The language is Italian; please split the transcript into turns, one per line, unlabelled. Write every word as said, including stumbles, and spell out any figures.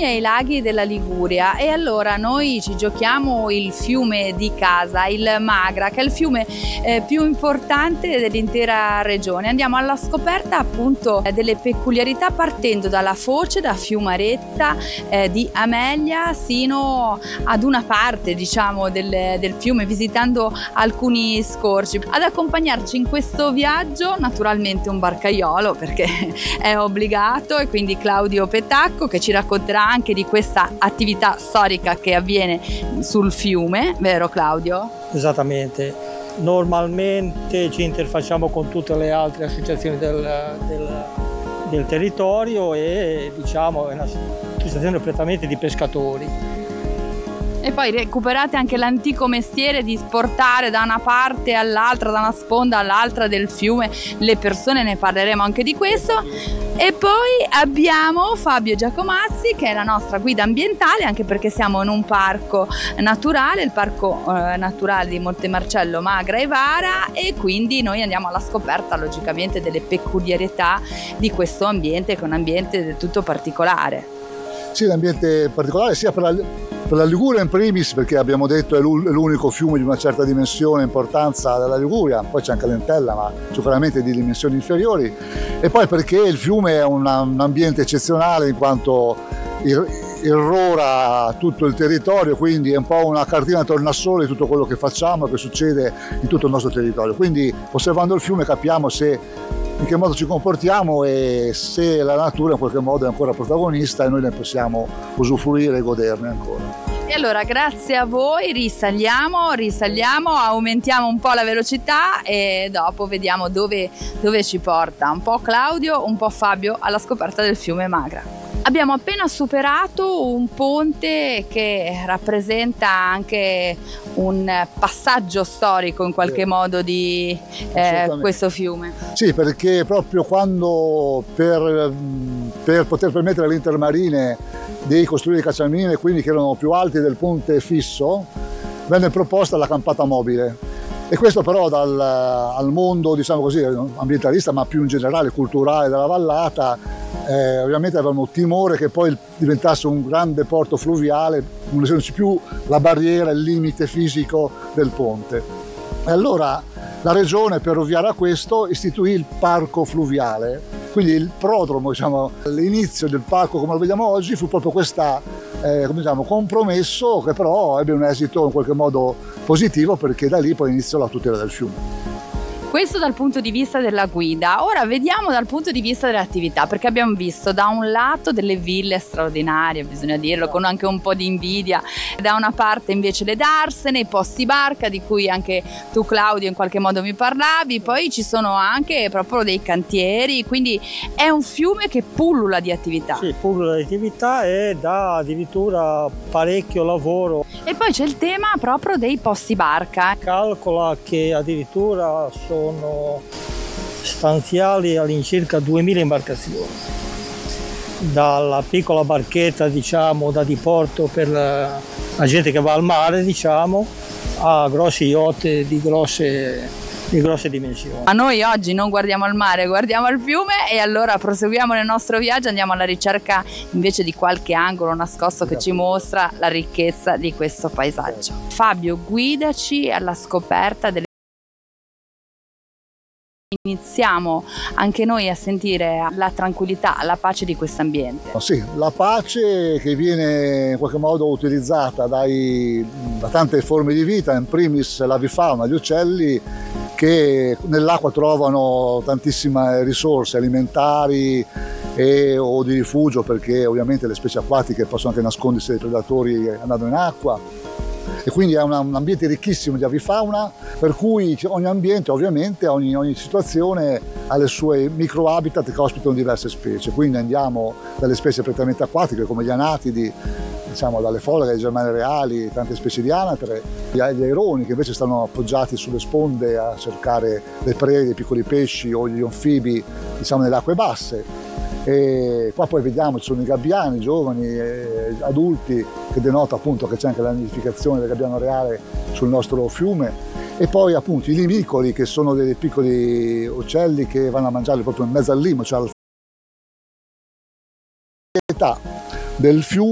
fiumi e i laghi della Liguria, e allora noi ci giochiamo il fiume di casa, il Magra, che è il fiume eh, più importante dell'intera regione. Andiamo alla scoperta appunto eh, delle peculiarità, partendo dalla foce, da Fiumaretta eh, di Amelia, sino ad una parte diciamo del, del fiume, visitando alcuni scorci. Ad accompagnarci in questo viaggio naturalmente un barcaiolo, perché è obbligato, e quindi Claudio Petacco, che ci racconterà anche di questa attività storica che avviene sul fiume, vero Claudio?
Esattamente, normalmente ci interfacciamo con tutte le altre associazioni del, del, del territorio, e diciamo è un'associazione prettamente di pescatori.
E poi recuperate anche l'antico mestiere di portare da una parte all'altra, da una sponda all'altra del fiume le persone, ne parleremo anche di questo. E poi abbiamo Fabio Giacomazzi, che è la nostra guida ambientale, anche perché siamo in un parco naturale, il parco eh, naturale di Montemarcello, Magra e Vara, e quindi noi andiamo alla scoperta logicamente delle peculiarità di questo ambiente, che è un ambiente del tutto particolare.
Sì, l'ambiente particolare sia per la, per la Liguria in primis, perché abbiamo detto è l'unico fiume di una certa dimensione e importanza della Liguria, poi c'è anche l'Entella, ma sicuramente di dimensioni inferiori, e poi perché il fiume è una, un ambiente eccezionale in quanto irrora tutto il territorio, quindi è un po' una cartina tornasole di tutto quello che facciamo e che succede in tutto il nostro territorio. Quindi osservando il fiume capiamo se in che modo ci comportiamo e se la natura in qualche modo è ancora protagonista, e noi ne possiamo usufruire e goderne ancora.
E allora grazie a voi risaliamo, risaliamo, aumentiamo un po' la velocità e dopo vediamo dove, dove ci porta. Un po' Claudio, un po' Fabio alla scoperta del fiume Magra. Abbiamo appena superato un ponte che rappresenta anche un passaggio storico in qualche modo di eh, questo fiume.
Sì, perché proprio quando per, per poter permettere alle Intermarine di costruire i cacciamine, quindi che erano più alti del ponte fisso, venne proposta la campata mobile. E questo però dal, al mondo, diciamo così, ambientalista, ma più in generale culturale della vallata, eh, ovviamente avevano timore che poi diventasse un grande porto fluviale, non essendoci più la barriera, il limite fisico del ponte. E allora la regione, per ovviare a questo, istituì il parco fluviale. Quindi il prodromo, diciamo, l'inizio del parco come lo vediamo oggi fu proprio questo eh, diciamo, compromesso, che però ebbe un esito in qualche modo positivo, perché da lì poi iniziò la tutela del fiume.
Questo dal punto di vista della guida. Ora vediamo dal punto di vista delle attività, perché abbiamo visto da un lato delle ville straordinarie, bisogna dirlo, con anche un po' di invidia, da una parte invece le darsene, i posti barca di cui anche tu Claudio in qualche modo mi parlavi, poi ci sono anche proprio dei cantieri, quindi è un fiume che pullula di attività.
Sì, pullula di attività e dà addirittura parecchio lavoro.
E poi c'è il tema proprio dei posti barca.
Calcola che addirittura sono sono stanziali all'incirca duemila imbarcazioni, dalla piccola barchetta, diciamo, da diporto per la, la gente che va al mare, diciamo, a grossi yacht di grosse, di grosse dimensioni.
A noi oggi non guardiamo al mare, guardiamo al fiume, e allora proseguiamo nel nostro viaggio, andiamo alla ricerca invece di qualche angolo nascosto che ci mostra la ricchezza di questo paesaggio. Fabio, guidaci alla scoperta delle Iniziamo anche noi a sentire la tranquillità, la pace di questo ambiente.
Sì, la pace che viene in qualche modo utilizzata dai, da tante forme di vita, in primis l'avifauna, gli uccelli, che nell'acqua trovano tantissime risorse alimentari e, o di rifugio, perché ovviamente le specie acquatiche possono anche nascondersi dai predatori andando in acqua. E quindi è una, un ambiente ricchissimo di avifauna, per cui ogni ambiente, ovviamente, ogni, ogni situazione ha le sue microhabitat che ospitano diverse specie. Quindi andiamo dalle specie prettamente acquatiche come gli anatidi, diciamo dalle folghe, ai germani reali, tante specie di anatre, gli aironi che invece stanno appoggiati sulle sponde a cercare le prede, i piccoli pesci o gli anfibi, diciamo, nelle acque basse. E qua poi vediamo ci sono i gabbiani giovani e adulti, che denota appunto che c'è anche la nidificazione del gabbiano reale sul nostro fiume, e poi appunto i limicoli, che sono dei piccoli uccelli che vanno a mangiare proprio in mezzo al limo, cioè alla del fiume.